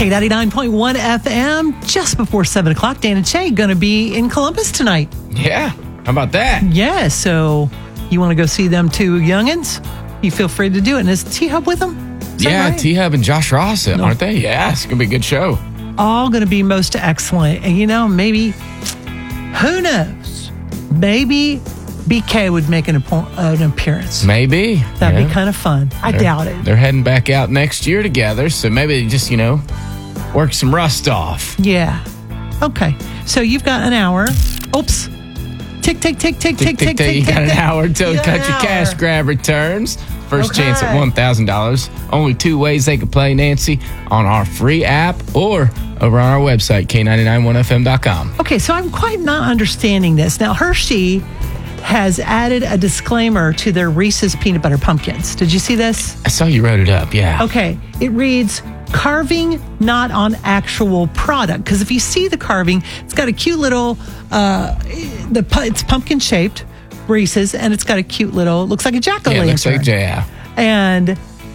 K99.1 FM, just before 7 o'clock. Dan and Shay going to be in Columbus tonight. Yeah, how about that? Yeah, so you want to go see them two youngins? You feel free to do it. And is T-Hub with them? Yeah, right? T-Hub and Josh Ross, aren't they? Yeah, it's going to be a good show. All going to be most excellent. And, maybe, who knows? Maybe BK would make an appearance. Maybe. That'd be kind of fun. I doubt it. They're heading back out next year together, so maybe they just, work some rust off. Yeah. Okay. So you've got an hour. Oops. Tick, tick, tick, tick, tick, tick, tick. You got an hour until Cut Your Cash Grab returns. First chance at $1,000. Only two ways they can play, Nancy, on our free app or over on our website, K991FM.com. Okay, so I'm quite not understanding this. Now, Hershey has added a disclaimer to their Reese's Peanut Butter Pumpkins. Did you see this? I saw you wrote it up, yeah. Okay, it reads, carving not on actual product. Because if you see the carving, it's got a cute little, it's pumpkin shaped Reese's, and it's got a cute little, looks like a jack-o'-lantern. Yeah, it looks like yeah. And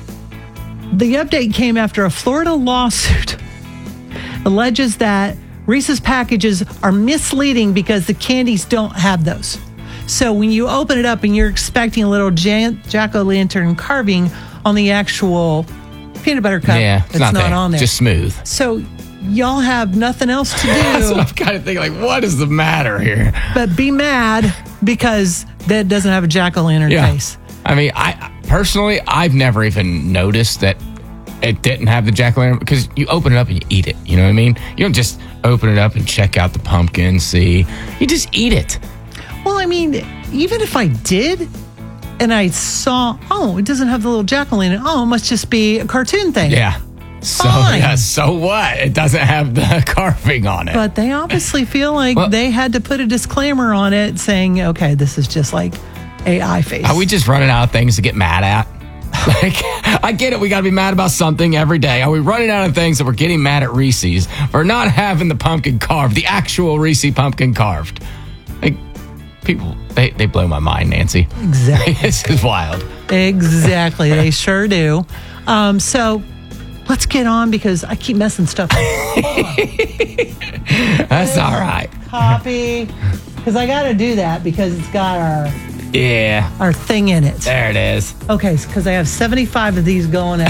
the update came after a Florida lawsuit alleges that Reese's packages are misleading because the candies don't have those. So when you open it up and you're expecting a little jack-o'-lantern carving on the actual peanut butter cup, it's not on there. Just smooth. So y'all have nothing else to do. That's what I'm kind of thinking, what is the matter here? But be mad because that doesn't have a jack-o'-lantern face. I mean, I've never even noticed that it didn't have the jack-o'-lantern because you open it up and you eat it. You know what I mean? You don't just open it up and check out the pumpkin, see. You just eat it. Well, I mean, even if I did and I saw, it doesn't have the little jack-o'-lantern. It must just be a cartoon thing. Yeah. So, fine. So what? It doesn't have the carving on it. But they obviously feel like they had to put a disclaimer on it saying, okay, this is just like AI face. Are we just running out of things to get mad at? I get it. We got to be mad about something every day. Are we running out of things that we're getting mad at Reese's for not having the pumpkin carved, the actual Reese pumpkin carved? People, they blow my mind, Nancy. Exactly. This is wild. Exactly. They sure do. So let's get on because I keep messing stuff up. That's all right. Copy. Because I got to do that because it's got our thing in it. There it is. Okay, because I have 75 of these going out.